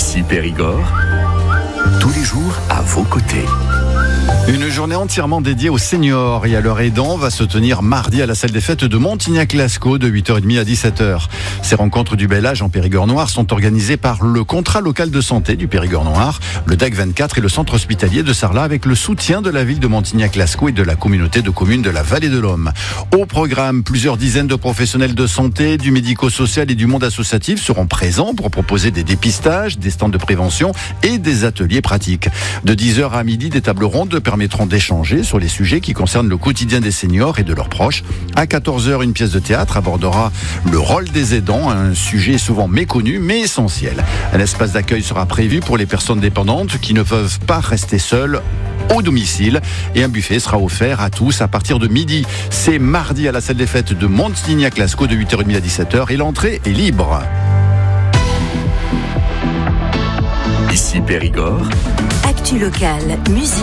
Ici Périgord, tous les jours à vos côtés. Une journée entièrement dédiée aux seniors et à leurs aidants va se tenir mardi à la salle des fêtes de Montignac-Lascaux de 8h30 à 17h. Ces rencontres du bel âge en Périgord-Noir sont organisées par le contrat local de santé du Périgord-Noir, le DAC 24 et le centre hospitalier de Sarlat avec le soutien de la ville de Montignac-Lascaux et de la communauté de communes de la Vallée de l'Homme. Au programme, plusieurs dizaines de professionnels de santé, du médico-social et du monde associatif seront présents pour proposer des dépistages, des stands de prévention et des ateliers pratiques. De 10h à midi, des tables rondes permettront d'échanger sur les sujets qui concernent le quotidien des seniors et de leurs proches. À 14h, une pièce de théâtre abordera le rôle des aidants, un sujet souvent méconnu mais essentiel. Un espace d'accueil sera prévu pour les personnes dépendantes qui ne peuvent pas rester seules au domicile et un buffet sera offert à tous à partir de midi. C'est mardi à la salle des fêtes de Montignac-Lascaux de 8h30 à 17h et l'entrée est libre. Ici Périgord. Actu locale, musique.